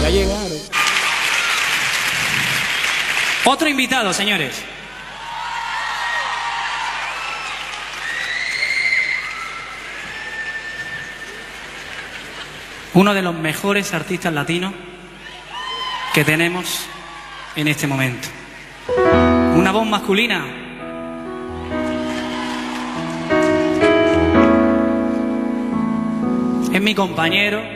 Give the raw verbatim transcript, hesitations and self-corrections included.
Ya llegaron. Otro invitado, señores. Uno de los mejores artistas latinos que tenemos en este momento. Una voz masculina. Es mi compañero.